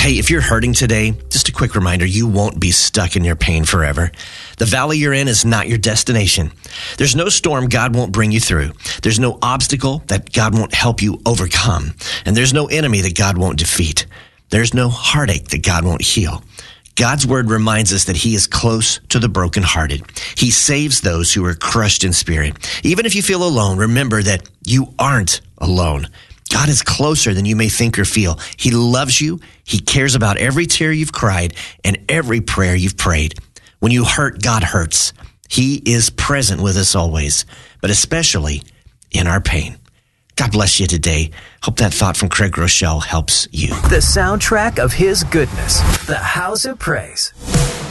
Hey, if you're hurting today, just a quick reminder, you won't be stuck in your pain forever. The valley you're in is not your destination. There's no storm God won't bring you through. There's no obstacle that God won't help you overcome. And there's no enemy that God won't defeat. There's no heartache that God won't heal. God's word reminds us that he is close to the brokenhearted. He saves those who are crushed in spirit. Even if you feel alone, remember that you aren't alone. God is closer than you may think or feel. He loves you. He cares about every tear you've cried and every prayer you've prayed. When you hurt, God hurts. He is present with us always, but especially in our pain. God bless you today. Hope that thought from Craig Groeschel helps you. The soundtrack of his goodness. The House of Praise.